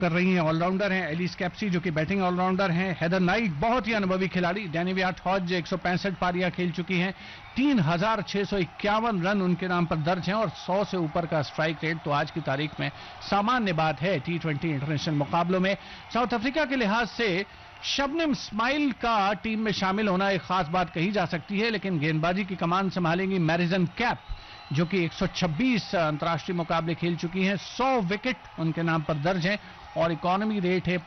कर रही हैं ऑलराउंडर हैं एलिस कैप्सी जो कि बैटिंग ऑलराउंडर हैं, हेदर नाइट बहुत ही अनुभवी खिलाड़ी, डेनिविया हॉज 165 पारियां खेल चुकी हैं, 3651 रन उनके नाम पर दर्ज हैं और 100 से ऊपर का स्ट्राइक रेट तो आज की तारीख में सामान्य बात है T20 इंटरनेशनल मुकाबलों में। साउथ अफ्रीका के लिहाज से शबनम इस्माइल का टीम में शामिल होना एक खास बात कही जा सकती है, लेकिन गेंदबाजी की कमान संभालेंगी मैरिसन कैप जो कि 126 अंतर्राष्ट्रीय मुकाबले खेल चुकी हैं, 100 विकेट उनके नाम पर दर्ज हैं और इकोनॉमी रेट है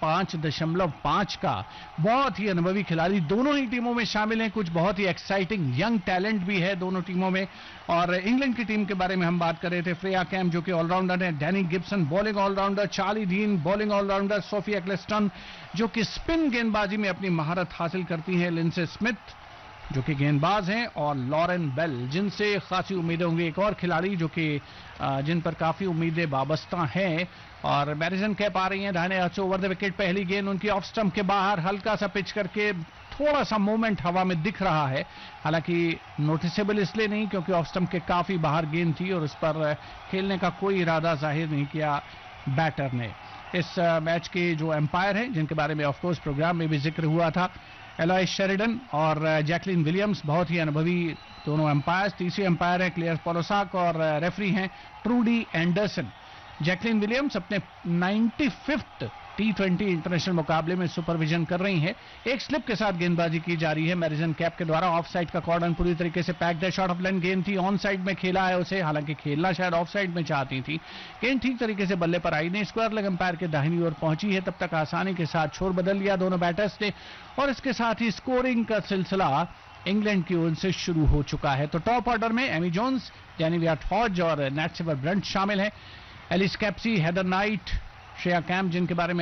5.5 का। बहुत ही अनुभवी खिलाड़ी दोनों ही टीमों में शामिल हैं, कुछ बहुत ही एक्साइटिंग यंग टैलेंट भी है दोनों टीमों में। और इंग्लैंड की टीम के बारे में हम बात कर रहे थे, फ्रेया कैम जो कि ऑलराउंडर है, Danny Gibson bowling allrounder, Charlie dean bowling allrounder, Sophie Ecclestone जो कि स्पिन गेंदबाजी में अपनी महारत हासिल करती हैं, लिंडसे स्मिथ जो कि गेंदबाज हैं और लॉरेन बेल जिनसे खासी उम्मीदें होंगी। एक और खिलाड़ी जो कि जिन पर काफी उम्मीदें वाबस्ता हैं और मैरिसन कैप आ रही हैं, दाहिने हाथ से ओवर द विकेट, पहली गेंद उनकी ऑफ स्टंप के बाहर, हल्का सा पिच करके थोड़ा सा मूवमेंट हवा में दिख रहा है, हालांकि नोटिसेबल इसलिए नहीं क्योंकि ऑफ स्टंप के काफी बाहर गेंद थी और उस पर खेलने का कोई इरादा जाहिर नहीं किया बैटर ने। इस मैच के जो एम्पायर हैं जिनके बारे में ऑफकोर्स प्रोग्राम में भी जिक्र हुआ था, एलॉय शेरिडन और जैकलिन विलियम्स बहुत ही अनुभवी दोनों एम्पायर्स। तीसरी एम्पायर है क्लेयर पोलोसाक और रेफरी हैं ट्रूडी एंडरसन। जैकलिन विलियम्स अपने 95th T20 इंटरनेशनल मुकाबले में सुपरविजन कर रही हैं। एक स्लिप के साथ गेंदबाजी की जा रही है मैरिसन कैप के द्वारा, ऑफ साइड का कॉर्डन पूरी तरीके से पैक्ड है, शॉर्ट ऑफ लेंथ गेंद थी, ऑन साइड में खेला है उसे, हालांकि खेलना शायद ऑफ साइड में चाहती थी, गेंद ठीक तरीके से बल्ले पर आई नहीं, स्क्वायर लेग अंपायर के दाहिनी ओर पहुंची है, तब तक आसानी के साथ छोर बदल लिया दोनों बैटर्स ने और इसके साथ ही स्कोरिंग का सिलसिला इंग्लैंड की ओर से शुरू हो चुका है। तो टॉप ऑर्डर में एमी जोन्स, डेनिविया हॉज और नैटसेवर ब्रंट शामिल हैं, Alice Capsey, Heather night, Freya cam जिनके बारे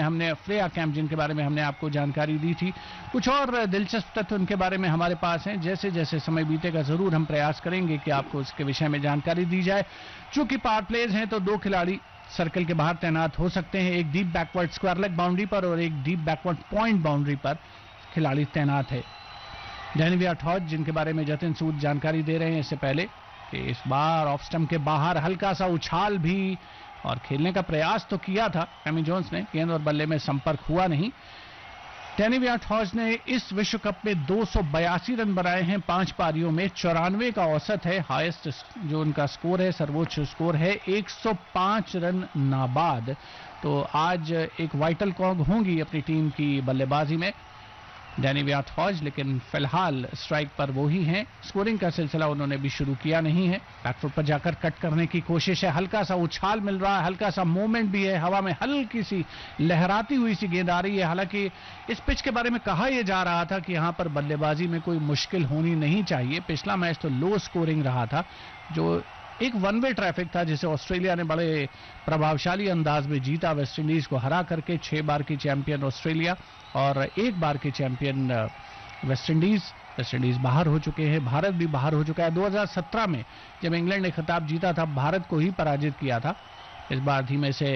में हमने आपको जानकारी दी थी। कुछ और दिलचस्प तथ्य उनके बारे में हमारे पास हैं, जैसे जैसे समय बीतेगा जरूर हम प्रयास करेंगे कि आपको इसके विषय में जानकारी दी जाए। चूंकि पावर प्लेज हैं तो दो खिलाड़ी सर्कल के बाहर तैनात हो सकते हैं, एक deep backward square leg boundary पर और एक डीप बैकवर्ड पॉइंट बाउंड्री पर खिलाड़ी तैनात है। डेनिविया हॉज जिनके बारे में जतिन सूद जानकारी दे रहे हैं इससे पहले कि इस बार ऑफ स्टंप के बाहर हल्का सा उछाल भी और खेलने का प्रयास तो किया था एमी जोन्स ने, गेंद और बल्ले में संपर्क हुआ नहीं। डेनिविया हॉज ने इस विश्व कप में 282 रन बनाए हैं 5 पारियों में, 94 का औसत है, हाईएस्ट जो उनका स्कोर है, सर्वोच्च स्कोर है 105 रन नाबाद। तो आज एक वाइटल कॉग होंगी अपनी टीम की बल्लेबाजी में डेनिविया हॉज, लेकिन फिलहाल स्ट्राइक पर वो ही हैं। स्कोरिंग का सिलसिला उन्होंने भी शुरू किया नहीं है, बैकफुट पर जाकर कट करने की कोशिश है, हल्का सा उछाल मिल रहा है, हल्का सा मूवमेंट भी है, हवा में हल्की सी लहराती हुई सी गेंद आ रही है। हालांकि इस पिच के बारे में कहा यह जा रहा था कि यहां पर बल्लेबाजी में कोई मुश्किल होनी नहीं चाहिए। पिछला मैच तो लो स्कोरिंग रहा था, जो एक वन वे ट्रैफिक था जिसे ऑस्ट्रेलिया ने बड़े प्रभावशाली अंदाज में जीता, वेस्ट इंडीज को हरा करके। 6 बार की चैंपियन ऑस्ट्रेलिया और 1 बार की चैंपियन वेस्ट इंडीज बाहर हो चुके हैं, भारत भी बाहर हो चुका है। 2017 में जब इंग्लैंड ने खिताब जीता था, भारत को ही पराजित किया था। इस बार धीमे से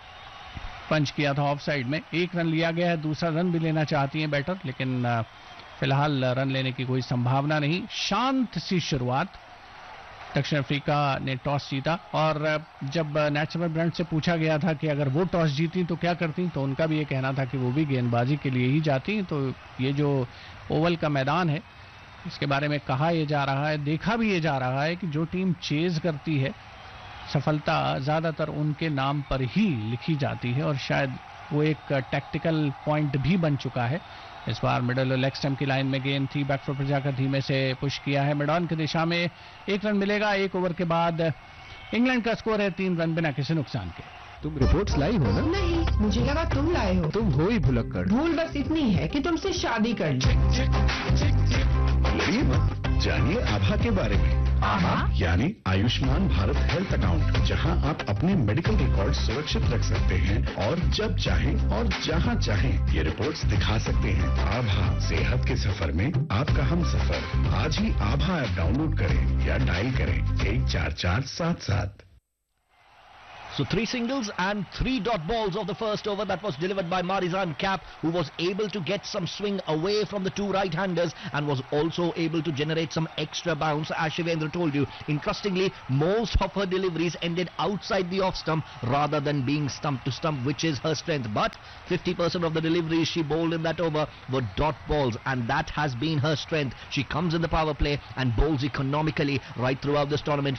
पंच किया था ऑफ साइड में, 1 रन लिया गया है, दूसरा रन भी लेना चाहती हैं बैटर, लेकिन फिलहाल रन लेने की कोई संभावना नहीं। शांत सी शुरुआत, दक्षिण अफ्रीका ने टॉस जीता और जब नैटसेवर ब्रंट से पूछा गया था कि अगर वो टॉस जीती तो क्या करती, तो उनका भी ये कहना था कि वो भी गेंदबाजी के लिए ही जाती। तो ये जो ओवल का मैदान है इसके बारे में कहा यह जा रहा है, देखा भी ये जा रहा है कि जो टीम चेज करती है सफलता ज्यादातर उनके नाम पर ही लिखी जाती है और शायद वो एक टैक्टिकल पॉइंट भी बन चुका है। इस बार मिडल और लेग स्टंप की लाइन में गेंद थी, बैकफुट पर जाकर धीमे से पुश किया है, मिड ऑन की दिशा में 1 रन मिलेगा। 1 ओवर के बाद इंग्लैंड का स्कोर है 3 रन बिना किसी नुकसान के। तुम रिपोर्ट्स लाई हो ना? नहीं, मुझे लगा तुम लाए हो। तुम हो ही भुलक्कड़। भूल बस इतनी है कि तुमसे शादी कर ली। लड़िए मत, जानिए आभा के बारे में। आभा यानी आयुष्मान भारत हेल्थ अकाउंट, जहां आप अपने मेडिकल रिकॉर्ड सुरक्षित रख सकते हैं और जब चाहें और जहां चाहें ये रिपोर्ट्स दिखा सकते हैं। आभा, सेहत के सफर में आपका हम सफर। आज ही आभा ऐप डाउनलोड करें या डायल करें 14477। So 3 singles and 3 dot balls of the first over that was delivered by Marizan Kapp, who was able to get some swing away from the 2 right-handers and was also able to generate some extra bounce. As Shivendra told you, interestingly, most of her deliveries ended outside the off stump rather than being stump to stump, which is her strength. But 50% of the deliveries she bowled in that over were dot balls, and that has been her strength. She comes in the power play and bowls economically right throughout this tournament.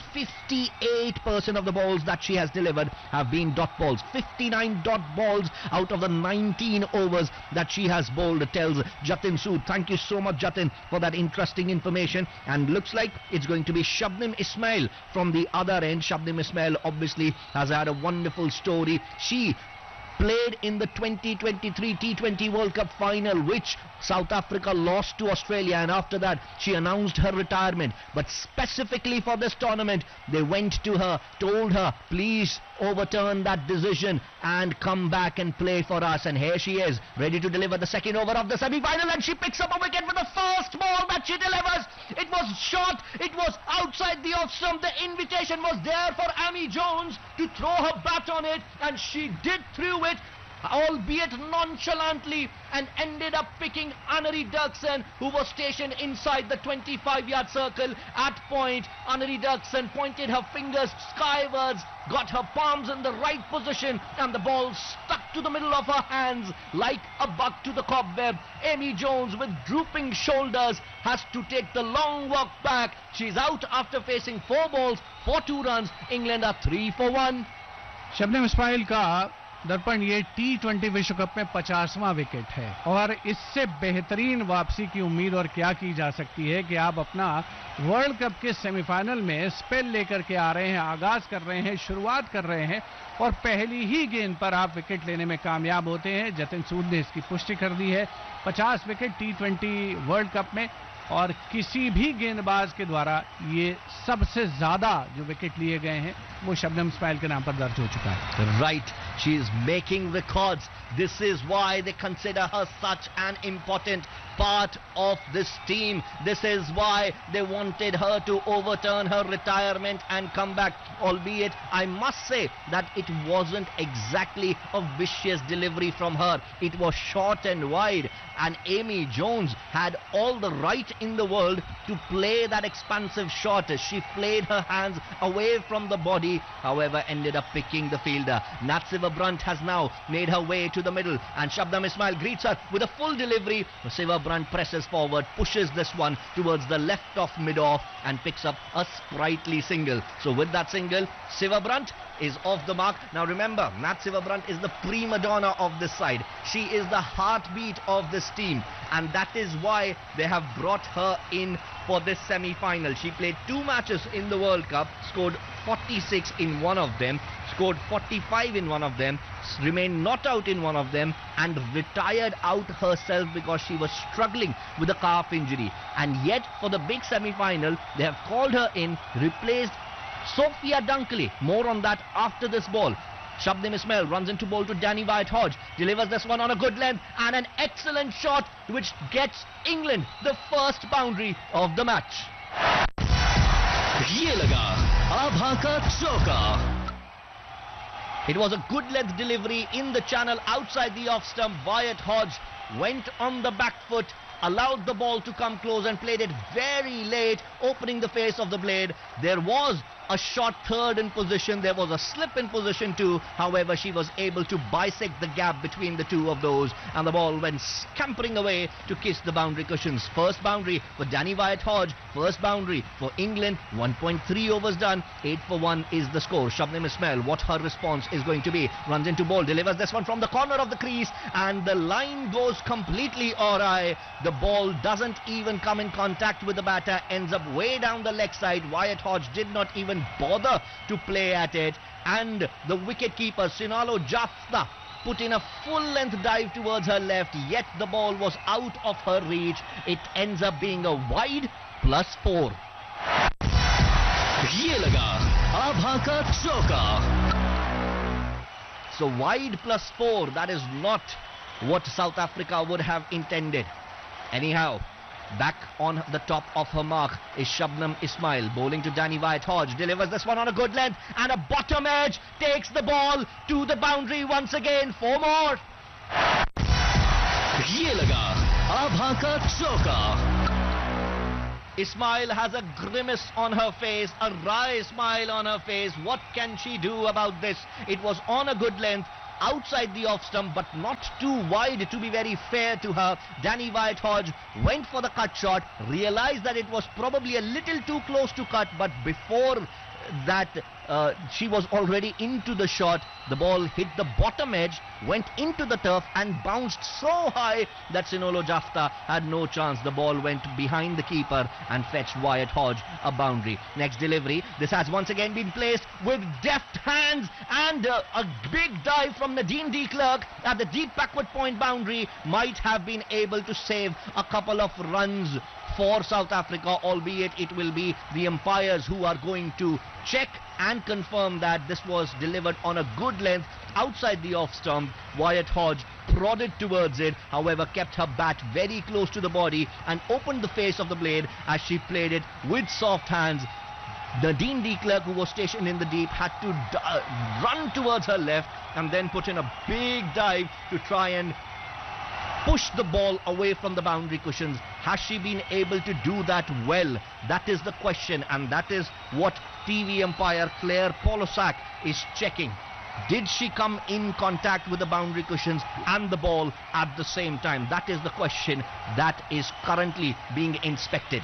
58% of the balls that she has delivered have been dot balls. 59 dot balls out of the 19 overs that she has bowled, tells Jatin Sood. Thank you so much, Jatin, for that interesting information. And looks like it's going to be Shabnim Ismail from the other end. Shabnim Ismail obviously has had a wonderful story. She played in the 2023 T20 World Cup final, which South Africa lost to Australia, and after that she announced her retirement. But specifically for this tournament, they went to her, told her, please overturn that decision and come back and play for us. And here she is, ready to deliver the second over of the semi-final, and she picks up a wicket with the first ball that she delivers. It was short, it was outside the off stump. The invitation was there for Amy Jones to throw her bat on it, and she did throw it, albeit nonchalantly, and ended up picking Annemarie Dirksen, who was stationed inside the 25-yard circle at point. Annemarie Dirksen pointed her fingers skywards, got her palms in the right position, and the ball stuck to the middle of her hands like a bug to the cobweb. Amy Jones, with drooping shoulders, has to take the long walk back. She's out after facing 4 balls for 2 runs. England are 3 for 1. Shabnam Ismail का दर्पण ये T20 विश्व cup में 50वां wicket है, और इससे बेहतरीन वापसी की उम्मीद और क्या की जा सकती है कि आप अपना वर्ल्ड कप के सेमीफाइनल में स्पेल लेकर के आ रहे हैं, आगाज कर रहे हैं, शुरुआत कर रहे हैं, और पहली ही गेंद पर आप विकेट लेने में कामयाब होते हैं. जतिन सूद ने इसकी पुष्टि कर दी है. 50 विकेट T20 वर्ल्ड कप में, और किसी भी गेंदबाज के द्वारा ये सबसे ज्यादा जो विकेट लिए गए हैं वो शबनम इस्माइल के नाम पर दर्ज हो चुका है. Right, she is making records. This is why they consider her such an important part of this team. This is why they wanted her to overturn her retirement and come back, albeit I must say that it wasn't exactly a vicious delivery from her. It was short and wide, and Amy Jones had all the right in the world to play that expansive shot. She played her hands away from the body, however ended up picking the fielder. Nat Siva-Brunt has now made her way to the middle, and Shabnam Ismail greets her with a full delivery. Siva-Brunt presses forward, pushes this one towards the left of mid-off and picks up a sprightly single. So with that single, Siva-Brunt is off the mark. Now remember, Nat Siva-Brunt is the prima donna of this side. She is the heartbeat of this team, and that is why they have brought her in for this semi-final. She played 2 matches in the World Cup, scored 46 in one of them, scored 45 in one of them, remained not out in one of them, and retired out herself because she was struggling with a calf injury. And yet for the big semi-final, they have called her in, replaced Sophia Dunkley. More on that after this ball. Shabnim Ismail runs into bowl to Danny White-Hodge, delivers this one on a good length, and an excellent shot which gets England the first boundary of the match. ये लगा आभा का चौका. It was a good length delivery in the channel outside the off stump. White-Hodge went on the back foot, allowed the ball to come close and played it very late, opening the face of the blade. There was a short third in position, there was a slip in position too, however she was able to bisect the gap between the two of those, and the ball went scampering away to kiss the boundary cushions. First boundary for Danny White-Hodge, first boundary for England. 1.3 overs done, 8 for 1 is the score. Shabnim Ismail, what her response is going to be, runs into ball, delivers this one from the corner of the crease, and the line goes completely awry. The ball doesn't even come in contact with the batter, ends up way down the leg side. White-Hodge did not even bother to play at it, and the wicketkeeper Sinalo Jafta put in a full-length dive towards her left, yet the ball was out of her reach. It ends up being a wide +4. ये लगा आभा का चौका. So wide +4, that is not what South Africa would have intended. Anyhow, Back on the top of her mark is Shabnam Ismail, bowling to Danny White-Hodge, delivers this one on a good length, and a bottom edge, takes the ball to the boundary once again, 4 more. ये लगा आभा का चौका. Ismail has a grimace on her face, a wry smile on her face. What can she do about this? It was on a good length, outside the off stump, but not too wide to be very fair to her. Danny White-Hodge went for the cut shot, realized that it was probably a little too close to cut, but before that she was already into the shot. The ball hit the bottom edge, went into the turf and bounced so high that Sinolo Jafta had no chance. The ball went behind the keeper and fetched White-Hodge a boundary. Next delivery, this has once again been placed with deft hands, and a big dive from Nadine de Klerk at the deep backward point boundary might have been able to save a couple of runs for South Africa, albeit it will be the umpires who are going to check and confirm that this was delivered on a good length outside the off stump. White-Hodge prodded towards it, however kept her bat very close to the body and opened the face of the blade as she played it with soft hands. Nadine de Klerk, who was stationed in the deep, had to run towards her left and then put in a big dive to try and push the ball away from the boundary cushions. Has she been able to do that well? That is the question, and that is what TV umpire Claire Polosak is checking. Did she come in contact with the boundary cushions and the ball at the same time? That is the question that is currently being inspected.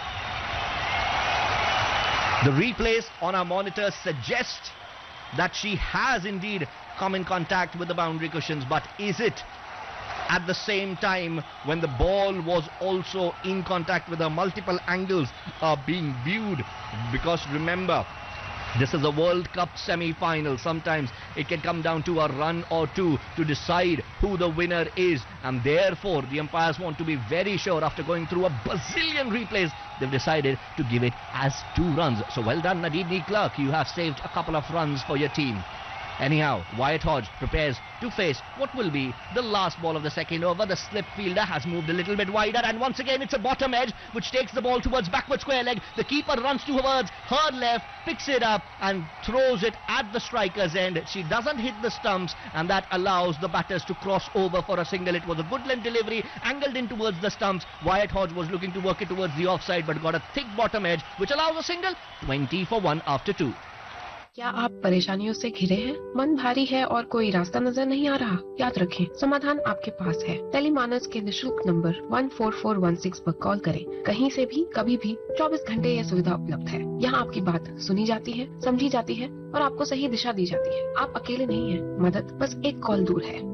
The replays on our monitors suggest that she has indeed come in contact with the boundary cushions, but is it at the same time when the ball was also in contact with her? Multiple angles are being viewed, because remember, this is a World Cup semi-final. Sometimes it can come down to a run or two to decide who the winner is, and therefore the umpires want to be very sure. After going through a bazillion replays, they've decided to give it as 2 runs. So well done, Nadine de Klerk. You have saved a couple of runs for your team. Anyhow, White-Hodge prepares to face what will be the last ball of the second over. The slip fielder has moved a little bit wider, and once again it's a bottom edge which takes the ball towards backward square leg. The keeper runs towards her left, picks it up and throws it at the striker's end. She doesn't hit the stumps, and that allows the batters to cross over for a single. It was a good length delivery, angled in towards the stumps. White-Hodge was looking to work it towards the offside, but got a thick bottom edge which allows a single. 20 for 1 after 2. क्या आप परेशानियों से घिरे हैं? मन भारी है और कोई रास्ता नजर नहीं आ रहा? याद रखें, समाधान आपके पास है। टेलीमानस के निशुल्क नंबर 14416 पर कॉल करें। कहीं से भी, कभी भी, 24 घंटे यह सुविधा उपलब्ध है। यहाँ आपकी बात सुनी जाती है, समझी जाती है और आपको सही दिशा दी जाती है। आप अकेले नहीं हैं, मदद बस एक कॉल दूर है।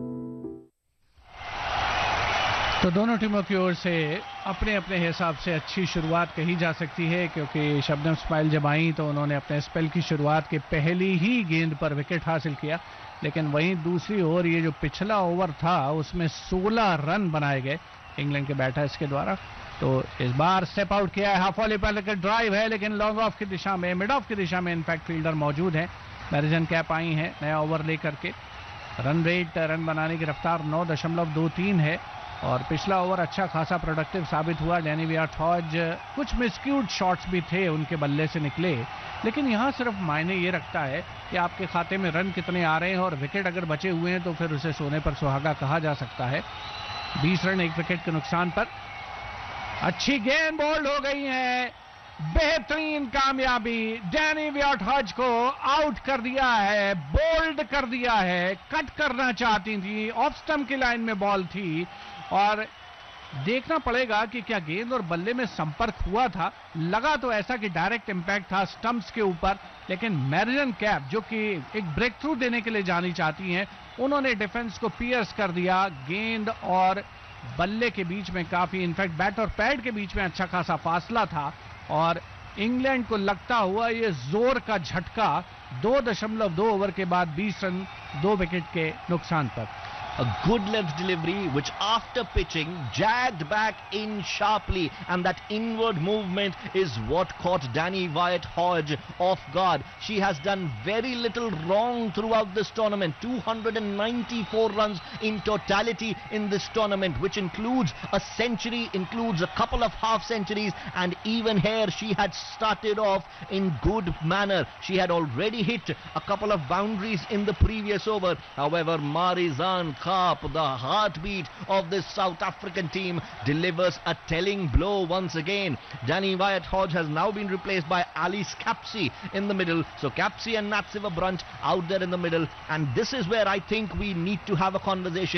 तो दोनों टीमों की ओर से अपने अपने हिसाब से अच्छी शुरुआत कही जा सकती है, क्योंकि शबनम इस्माइल जब आई तो उन्होंने अपने स्पेल की शुरुआत के पहली ही गेंद पर विकेट हासिल किया। लेकिन वहीं दूसरी ओर ये जो पिछला ओवर था उसमें 16 रन बनाए गए इंग्लैंड के बैटर्स के द्वारा। तो इस बार स्टेप आउट किया है, हाफ वॉली पर ड्राइव है, लेकिन लॉन्ग ऑफ की दिशा में, मिड ऑफ की दिशा में इनफैक्ट फील्डर मौजूद है। मैरिजन कैप आई है नया ओवर लेकर के। रन रेट, रन बनाने की रफ्तार 9.23 है और पिछला ओवर अच्छा खासा प्रोडक्टिव साबित हुआ। डैनी व्हाइट-हॉज, कुछ मिसक्यूड शॉट्स भी थे उनके बल्ले से निकले, लेकिन यहाँ सिर्फ मायने ये रखता है कि आपके खाते में रन कितने आ रहे हैं, और विकेट अगर बचे हुए हैं तो फिर उसे सोने पर सुहागा कहा जा सकता है। 20 रन 1 विकेट के नुकसान पर। अच्छी गेंद बोल्ड हो गई है, बेहतरीन कामयाबी। डैनी व्हाइट-हॉज को आउट कर दिया है, बोल्ड कर दिया है। कट करना चाहती थी, ऑफ स्टंप की लाइन में बॉल थी और देखना पड़ेगा कि क्या गेंद और बल्ले में संपर्क हुआ था। लगा तो ऐसा कि डायरेक्ट इंपैक्ट था स्टंप्स के ऊपर, लेकिन मैरिजन कैप जो कि एक ब्रेक थ्रू देने के लिए जानी चाहती हैं, उन्होंने डिफेंस को पियर्स कर दिया। गेंद और बल्ले के बीच में काफी, इनफैक्ट बैट और पैड के बीच में अच्छा खासा फासला था और इंग्लैंड को लगता हुआ ये जोर का झटका 2.2 ओवर के बाद 20 रन 2 विकेट के नुकसान पर। A good length delivery which after pitching jagged back in sharply, and that inward movement is what caught Danny Wyatt Hodge off guard. She has done very little wrong throughout this tournament. 294 runs in totality in this tournament, which includes a century, includes a couple of half centuries, and even here she had started off in good manner. She had already hit a couple of boundaries in the previous over. However, Marizanne Kaap, the heartbeat of this South African team, delivers a telling blow once again. Danny Wyatt Hodge has now been replaced by Alice Capsey in the middle. So Capsey and Natsiva Brunt out there in the middle, and this is where I think we need to have a conversation.